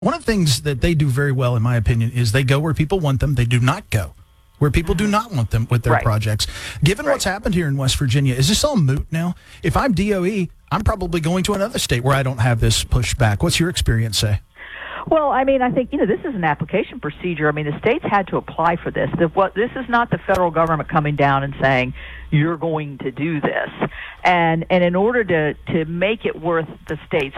One of the things that they do very well, in my opinion, is they go where people want them. They do not go where people do not want them with their projects. Given what's happened here in West Virginia, is this all moot now? If I'm DOE, I'm probably going to another state where I don't have this pushback. What's your experience say? Well, I mean, I think, this is an application procedure. I mean, the states had to apply for this. This is not the federal government coming down and saying, you're going to do this. And in order to make it worth the states,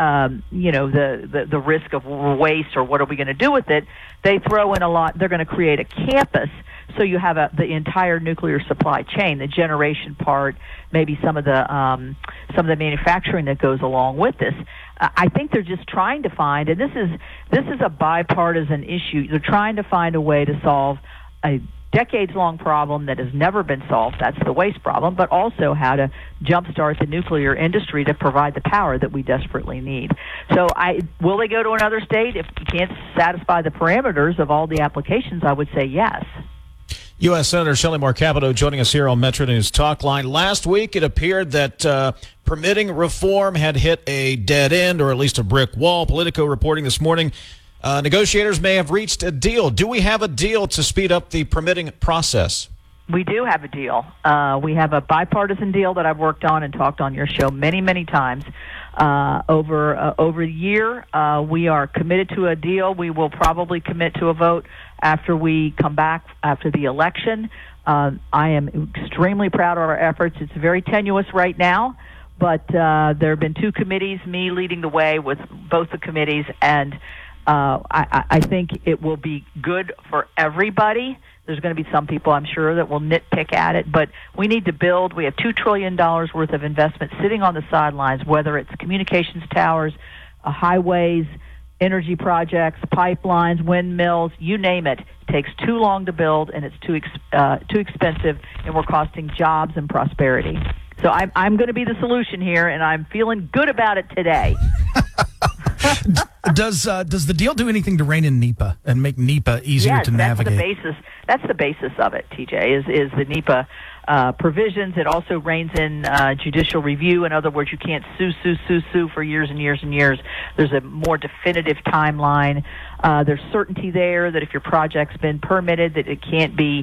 the risk of waste or what are we going to do with it, they throw in a lot. They're going to create a campus. So you have the entire nuclear supply chain, the generation part, maybe some of the manufacturing that goes along with this. I think they're just trying to find, and this is a bipartisan issue. They're trying to find a way to solve a decades-long problem that has never been solved. That's the waste problem, but also how to jumpstart the nuclear industry to provide the power that we desperately need. So will they go to another state? If you can't satisfy the parameters of all the applications, I would say yes. U.S. Senator Shelley Moore Capito joining us here on Metro News Talk Line. Last week, it appeared that permitting reform had hit a dead end, or at least a brick wall. Politico reporting this morning, negotiators may have reached a deal. Do we have a deal to speed up the permitting process? We do have a deal. We have a bipartisan deal that I've worked on and talked on your show many, many times. Over a year, we are committed to a deal. We will probably commit to a vote after we come back after the election. I am extremely proud of our efforts. It's very tenuous right now, but there have been two committees, me leading the way with both the committees, and I think it will be good for everybody. There's going to be some people, I'm sure, that will nitpick at it, but we need to build. We have $2 trillion worth of investment sitting on the sidelines, whether it's communications towers, highways, energy projects, pipelines, windmills, you name it. It takes too long to build, and it's too expensive, and we're costing jobs and prosperity. So I'm going to be the solution here, and I'm feeling good about it today. Does the deal do anything to rein in NEPA and make NEPA easier to navigate? That's the basis of it, TJ, is the NEPA provisions. It also reins in judicial review. In other words, you can't sue for years and years and years. There's a more definitive timeline. There's certainty there that if your project's been permitted, that it can't be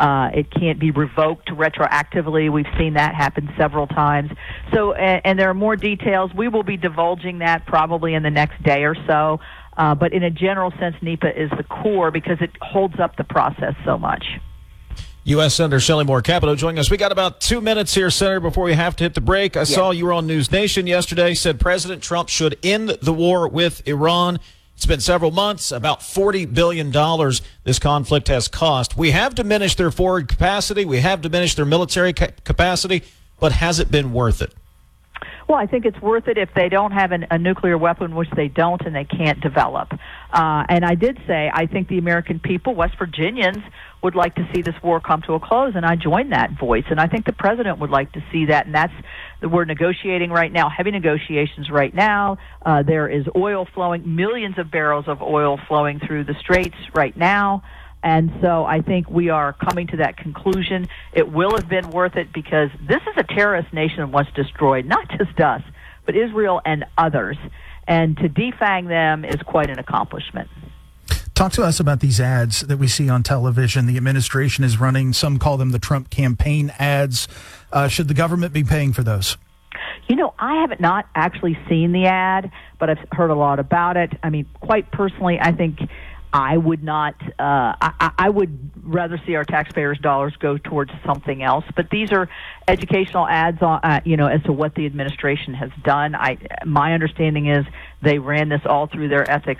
revoked retroactively. We've seen that happen several times. So, and there are more details. We will be divulging that probably in the next day or so. But in a general sense, NEPA is the core because it holds up the process so much. U.S. Senator Shelley Moore Capito joining us. We got about 2 minutes here, Senator, before we have to hit the break. I saw you were on News Nation yesterday, said President Trump should end the war with Iran. It's been several months, about $40 billion this conflict has cost. We have diminished their forward capacity. We have diminished their military capacity, but has it been worth it? Well, I think it's worth it if they don't have a nuclear weapon, which they don't, and they can't develop. And I did say I think the American people, West Virginians, would like to see this war come to a close, and I joined that voice. And I think the president would like to see that, and we're negotiating right now, heavy negotiations right now. There is oil flowing, millions of barrels of oil flowing through the straits right now. And so I think we are coming to that conclusion. It will have been worth it because this is a terrorist nation that wants destroyed, not just us, but Israel and others. And to defang them is quite an accomplishment. Talk to us about these ads that we see on television. The administration is running, some call them the Trump campaign ads. Should the government be paying for those? I have not actually seen the ad, but I've heard a lot about it. I mean, quite personally, I think I would not. I would rather see our taxpayers' dollars go towards something else. But these are educational ads, as to what the administration has done. My understanding is they ran this all through their ethics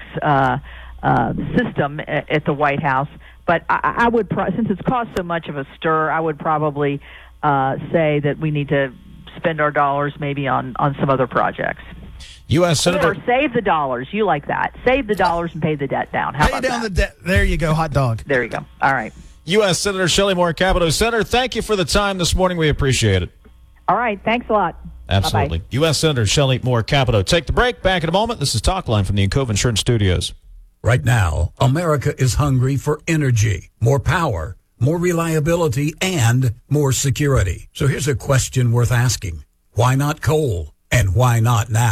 system at the White House. But I would, since it's caused so much of a stir, I would probably say that we need to spend our dollars maybe on some other projects. U.S. Senator. Or save the dollars. You like that. Save the dollars and pay the debt down. How pay about down that? The debt. There you go, hot dog. There you go. All right. U.S. Senator Shelley Moore Capito. Senator, thank you for the time this morning. We appreciate it. All right. Thanks a lot. Absolutely. Bye-bye. U.S. Senator Shelley Moore Capito. Take the break. Back in a moment. This is Talk Line from the Encova Insurance Studios. Right now, America is hungry for energy, more power, more reliability, and more security. So here's a question worth asking. Why not coal? And why not now?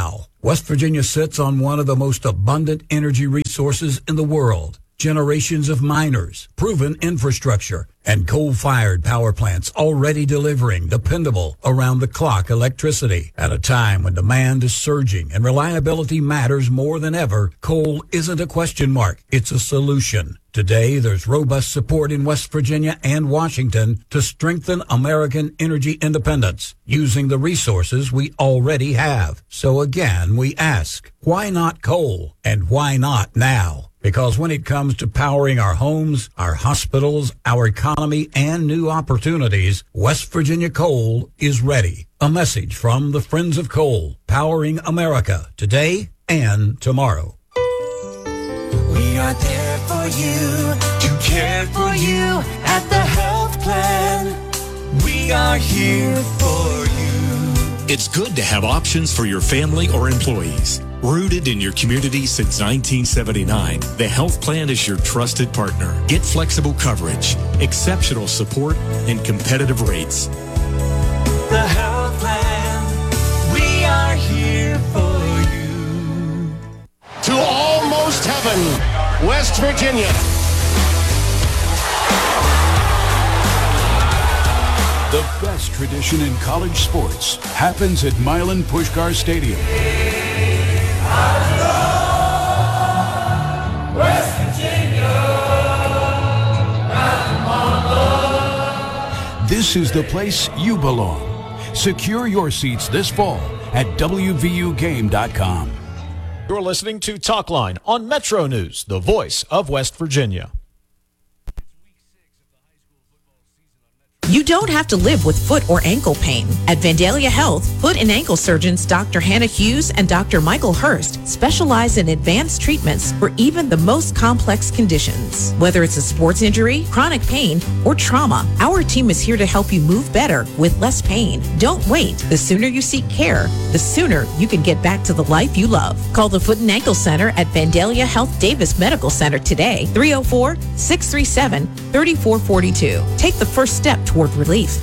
West Virginia sits on one of the most abundant energy resources in the world. Generations of miners, proven infrastructure, and coal-fired power plants already delivering dependable, around-the-clock electricity. At a time when demand is surging and reliability matters more than ever, coal isn't a question mark, it's a solution. Today, there's robust support in West Virginia and Washington to strengthen American energy independence using the resources we already have. So again, we ask, why not coal? And why not now? Because when it comes to powering our homes, our hospitals, our economy, and new opportunities, West Virginia Coal is ready. A message from the Friends of Coal, powering America today and tomorrow. We are there for you, to care for you at the health plan. We are here for you. It's good to have options for your family or employees. Rooted in your community since 1979, the health plan is your trusted partner. Get flexible coverage, exceptional support, and competitive rates. The health plan, we are here for you. To almost heaven, West Virginia. The best tradition in college sports happens at Milan Puskar Stadium. West Virginia, This is the place you belong. Secure your seats this fall at WVUGame.com. You're listening to Talkline on Metro News, the voice of West Virginia. You don't have to live with foot or ankle pain. At Vandalia Health, foot and ankle surgeons Dr. Hannah Hughes and Dr. Michael Hurst specialize in advanced treatments for even the most complex conditions. Whether it's a sports injury, chronic pain, or trauma, our team is here to help you move better with less pain. Don't wait. The sooner you seek care, the sooner you can get back to the life you love. Call the Foot and Ankle Center at Vandalia Health Davis Medical Center today, 304-637-3442. Take the first step toward relief.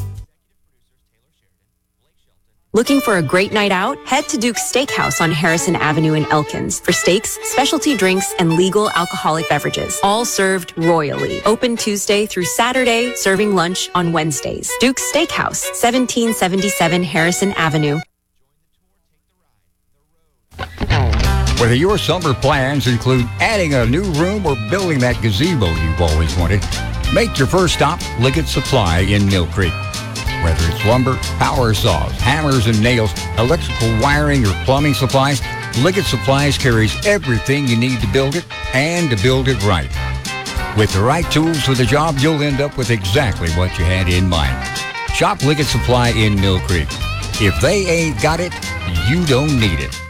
Looking for a great night out? Head to Duke's Steakhouse on Harrison Avenue in Elkins for steaks, specialty drinks, and legal alcoholic beverages, all served royally. Open Tuesday through Saturday, serving lunch on Wednesdays. Duke's Steakhouse, 1777 Harrison Avenue. Whether your summer plans include adding a new room or building that gazebo you've always wanted, make your first stop Liggett Supply in Mill Creek. Whether it's lumber, power saws, hammers and nails, electrical wiring, or plumbing supplies, Liggett Supplies carries everything you need to build it and to build it right. With the right tools for the job, you'll end up with exactly what you had in mind. Shop Liggett Supply in Mill Creek. If they ain't got it, you don't need it.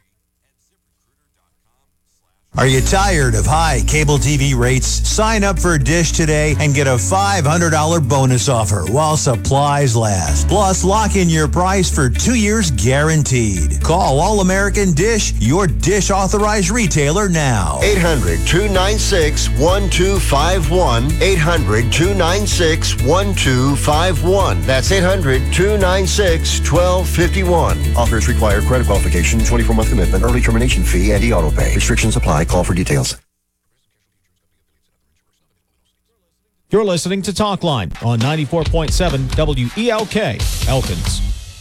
Are you tired of high cable TV rates? Sign up for Dish today and get a $500 bonus offer while supplies last. Plus, lock in your price for 2 years guaranteed. Call All American Dish, your Dish authorized retailer now. 800-296-1251. 800-296-1251. That's 800-296-1251. Offers require credit qualification, 24-month commitment, early termination fee, and e-auto pay. Restrictions apply. Call for details. You're listening to Talkline on 94.7 WELK, Elkins.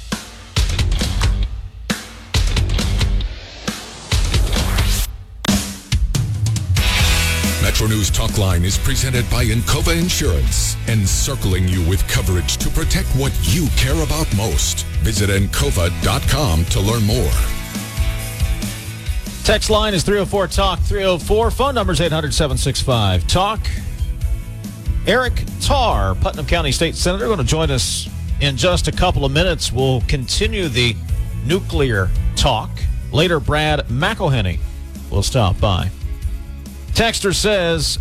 Metro News Talkline is presented by Encova Insurance, encircling you with coverage to protect what you care about most. Visit Encova.com to learn more. Text line is 304-TALK, 304. Phone number is 800-765-TALK. Eric Tarr, Putnam County State Senator, going to join us in just a couple of minutes. We'll continue the nuclear talk. Later, Brad McElhenney will stop by. Texter says,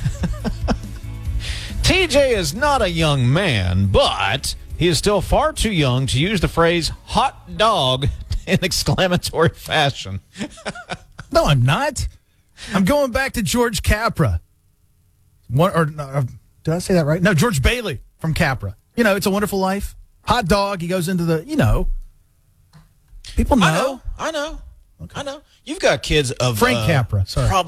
TJ is not a young man, but he is still far too young to use the phrase hot dog in exclamatory fashion. No, I'm not. I'm going back to George Capra. Did I say that right? No, George Bailey from Capra. You know, It's a Wonderful Life. Hot dog. He goes into the, People know. I know. You've got kids of Frank Capra. Sorry.